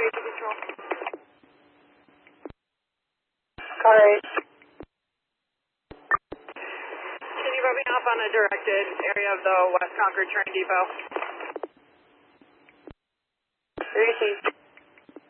area to control. Car 8. Can you rub me off on a directed area of the West Concord train depot? Received.